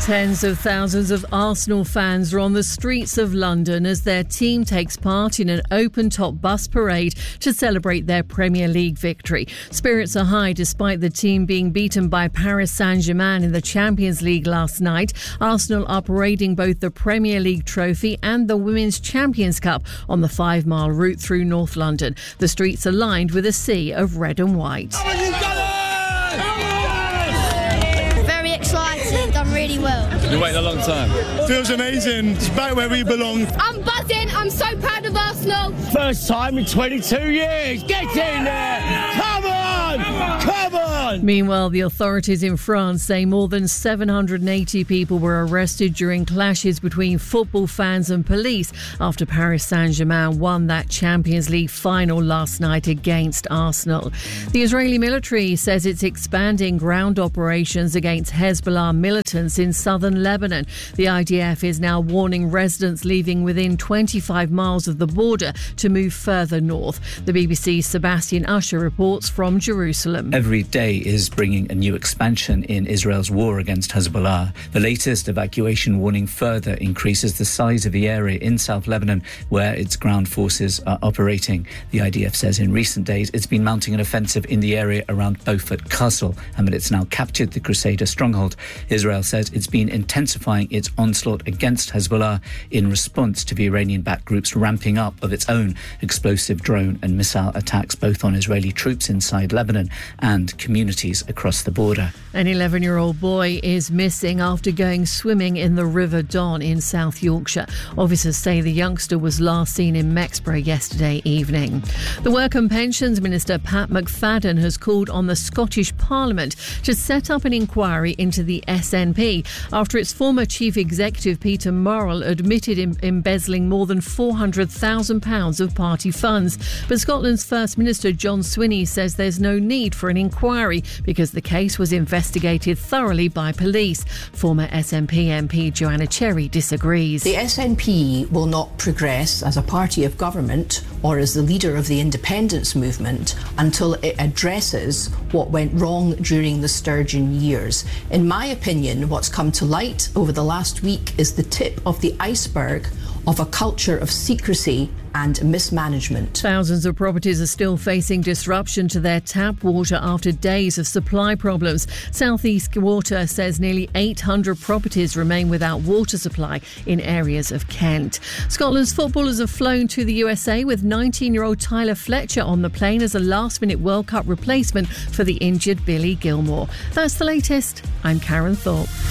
Tens of thousands of Arsenal fans are on the streets of London as their team takes part in an open-top bus parade to celebrate their Premier League victory. Spirits are high despite the team being beaten by Paris Saint-Germain in the Champions League last night. Arsenal are parading both the Premier League trophy and the Women's Champions Cup on the 5-mile route through North London. The streets are lined with a sea of red and white. Excited, done really well. You waited a long time. Feels amazing. It's back where we belong. I'm buzzing. I'm so proud of Arsenal. First time in 22 years. Get in there. Come on. Come on. Meanwhile, the authorities in France say more than 780 people were arrested during clashes between football fans and police after Paris Saint-Germain won that Champions League final last night against Arsenal. The Israeli military says it's expanding ground operations against Hezbollah militants in southern Lebanon. The IDF is now warning residents living within 25 miles of the border to move further north. The BBC's Sebastian Usher reports from Jerusalem. Every day is bringing a new expansion in Israel's war against Hezbollah. The latest evacuation warning further increases the size of the area in South Lebanon where its ground forces are operating. The IDF says in recent days it's been mounting an offensive in the area around Beaufort Castle and that it's now captured the Crusader stronghold. Israel says it's been intensifying its onslaught against Hezbollah in response to the Iranian-backed group's ramping up of its own explosive drone and missile attacks both on Israeli troops inside Lebanon and communities across the border. An 11-year-old boy is missing after going swimming in the River Don in South Yorkshire. Officers say the youngster was last seen in Mexborough yesterday evening. The Work and Pensions Minister Pat McFadden has called on the Scottish Parliament to set up an inquiry into the SNP after its former chief executive Peter Murrell admitted embezzling more than £400,000 of party funds. But Scotland's First Minister John Swinney says there's no need for an inquiry because the case was investigated thoroughly by police. Former SNP MP Joanna Cherry disagrees. The SNP will not progress as a party of government or as the leader of the independence movement until it addresses what went wrong during the Sturgeon years. In my opinion, what's come to light over the last week is the tip of the iceberg of a culture of secrecy and mismanagement. Thousands of properties are still facing disruption to their tap water after days of supply problems. South East Water says nearly 800 properties remain without water supply in areas of Kent. Scotland's footballers have flown to the USA with 19-year-old Tyler Fletcher on the plane as a last-minute World Cup replacement for the injured Billy Gilmore. That's the latest. I'm Karen Thorpe.